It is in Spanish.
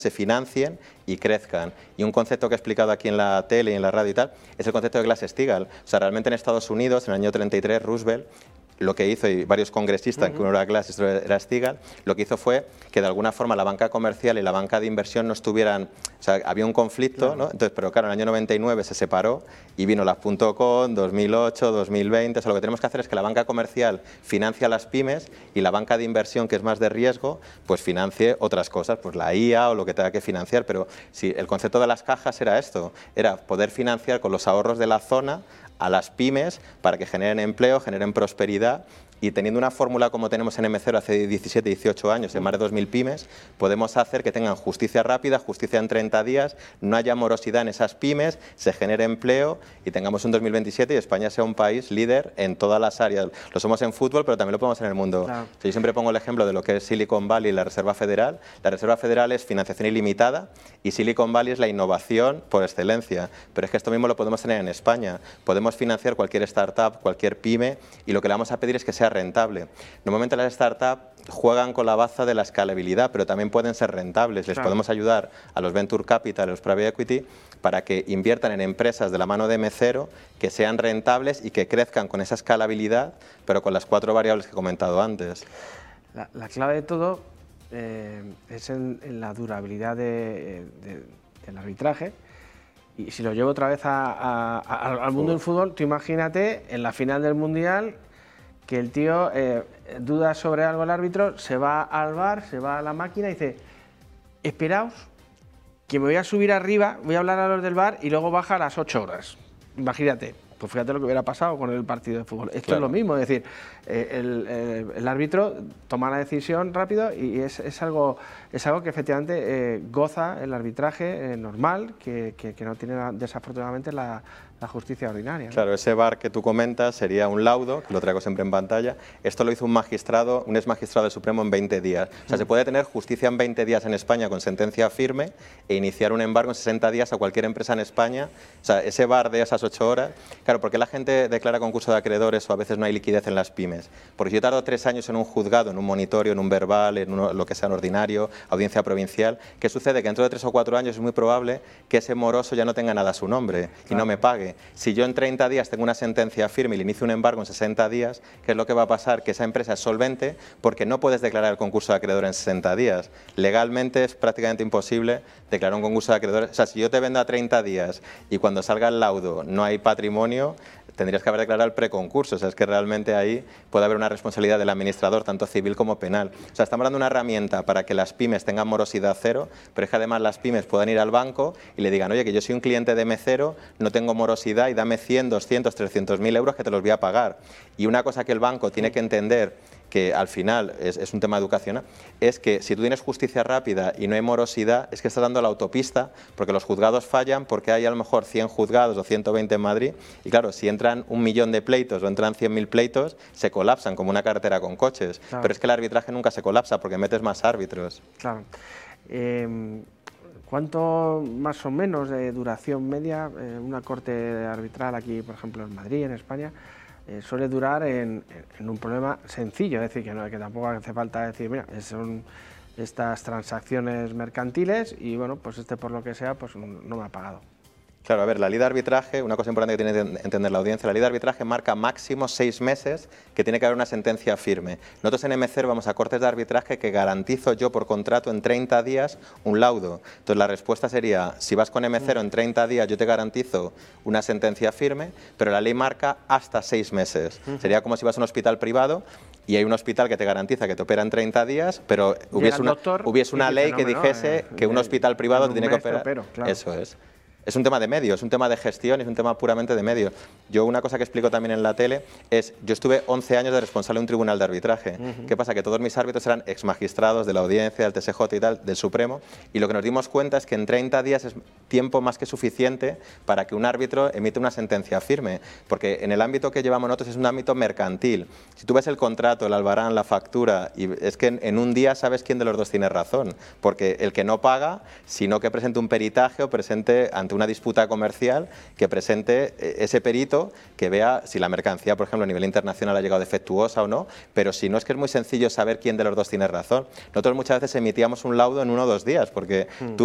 se financien y crezcan. Y un concepto que he explicado aquí en la tele y en la radio y tal, es el concepto de Glass-Steagall. O sea, realmente en Estados Unidos, en el año 33, Roosevelt lo que hizo, y varios congresistas, que uno era Glass y otro era Steagall, lo que hizo fue que de alguna forma la banca comercial y la banca de inversión no estuvieran, o sea, había un conflicto, claro, ¿no? Entonces, pero claro, en el año 99 se separó y vino las .com, 2008, 2020, o sea, lo que tenemos que hacer es que la banca comercial financia a las pymes y la banca de inversión, que es más de riesgo, pues financie otras cosas, pues la IA o lo que tenga que financiar, pero si el concepto de las cajas era esto, era poder financiar con los ahorros de la zona a las pymes para que generen empleo, generen prosperidad, y teniendo una fórmula como tenemos en M0 hace 17, 18 años, en más de 2.000 pymes, podemos hacer que tengan justicia rápida, justicia en 30 días, no haya morosidad en esas pymes, se genere empleo y tengamos un 2027 y España sea un país líder en todas las áreas. Lo somos en fútbol, pero también lo podemos en el mundo. Claro. Yo siempre pongo el ejemplo de lo que es Silicon Valley y la Reserva Federal. La Reserva Federal es financiación ilimitada y Silicon Valley es la innovación por excelencia. Pero es que esto mismo lo podemos tener en España. Podemos financiar cualquier startup, cualquier pyme, y lo que le vamos a pedir es que sea rentable. Normalmente las startups juegan con la baza de la escalabilidad, pero también pueden ser rentables. Les podemos ayudar a los Venture Capital, a los Private Equity, para que inviertan en empresas de la mano de M0, que sean rentables y que crezcan con esa escalabilidad, pero con las 4 variables que he comentado antes. La clave de todo es en la durabilidad del arbitraje. Y si lo llevo otra vez al mundo del fútbol, tú imagínate en la final del Mundial que el tío duda sobre algo el árbitro, se va al VAR, se va a la máquina y dice: esperaos, que me voy a subir arriba, voy a hablar a los del VAR y luego baja a las 8 horas. Imagínate, pues fíjate lo que hubiera pasado con el partido de fútbol. Esto es lo mismo, es decir, el árbitro toma la decisión rápido y es algo que efectivamente goza el arbitraje normal, que no tiene desafortunadamente la justicia ordinaria, ¿no? Claro, ese VAR que tú comentas sería un laudo, que lo traigo siempre en pantalla. Esto lo hizo un magistrado, un exmagistrado del Supremo en 20 días. O sea, se puede tener justicia en 20 días en España con sentencia firme e iniciar un embargo en 60 días a cualquier empresa en España. O sea, ese VAR de esas 8 horas. Claro, ¿por qué la gente declara concurso de acreedores o a veces no hay liquidez en las pymes? Porque yo tardo 3 años en un juzgado, en un monitorio, en un verbal, en lo que sea en ordinario, audiencia provincial. ¿Qué sucede? Que dentro de 3 o 4 años es muy probable que ese moroso ya no tenga nada a su nombre y no me pague. Si yo en 30 días tengo una sentencia firme y le inicio un embargo en 60 días, ¿qué es lo que va a pasar? Que esa empresa es solvente porque no puedes declarar el concurso de acreedor en 60 días. Legalmente es prácticamente imposible declarar un concurso de acreedores. O sea, si yo te vendo a 30 días y cuando salga el laudo no hay patrimonio, tendrías que haber declarado el preconcurso. O sea, es que realmente ahí puede haber una responsabilidad del administrador, tanto civil como penal. O sea, estamos dando una herramienta para que las pymes tengan morosidad cero, pero es que además las pymes puedan ir al banco y le digan: oye, que yo soy un cliente de M0, no tengo morosidad y dame 100, 200, 300.000 euros que te los voy a pagar. Y una cosa que el banco tiene que entender, que al final es un tema educacional, es que si tú tienes justicia rápida y no hay morosidad, es que estás dando la autopista, porque los juzgados fallan, porque hay a lo mejor 100 juzgados o 120 en Madrid, y claro, si entran 1 millón de pleitos o entran 100.000 pleitos, se colapsan como una carretera con coches. Claro. Pero es que el arbitraje nunca se colapsa porque metes más árbitros. Claro. ¿Cuánto más o menos de duración media una corte arbitral aquí, por ejemplo, en Madrid, en España, suele durar en un problema sencillo? Es decir, que tampoco hace falta decir, mira, son estas transacciones mercantiles y bueno, pues por lo que sea, pues no me ha pagado. Claro, a ver, la ley de arbitraje, una cosa importante que tiene que entender la audiencia, la ley de arbitraje marca máximo 6 meses que tiene que haber una sentencia firme. Nosotros en M0 vamos a cortes de arbitraje que garantizo yo por contrato en 30 días un laudo. Entonces la respuesta sería, si vas con M0 en 30 días yo te garantizo una sentencia firme, pero la ley marca hasta 6 meses. Sería como si vas a un hospital privado y hay un hospital que te garantiza que te opera en 30 días, pero hubiese una ley que dijese que un hospital privado te tiene que operar. Claro. Eso es. Es un tema de medios, es un tema de gestión, es un tema puramente de medios. Yo una cosa que explico también en la tele es, yo estuve 11 años de responsable de un tribunal de arbitraje. ¿Qué pasa? Que todos mis árbitros eran exmagistrados de la audiencia, del TSJ y tal, del Supremo, y lo que nos dimos cuenta es que en 30 días es tiempo más que suficiente para que un árbitro emita una sentencia firme, porque en el ámbito que llevamos nosotros es un ámbito mercantil. Si tú ves el contrato, el albarán, la factura, y es que en un día sabes quién de los dos tiene razón, porque el que no paga, sino que presente un peritaje o presente ante una disputa comercial, que presente ese perito que vea si la mercancía, por ejemplo, a nivel internacional ha llegado defectuosa o no, pero si no, es que es muy sencillo saber quién de los dos tiene razón. Nosotros muchas veces emitíamos un laudo en 1 o 2 días, porque tú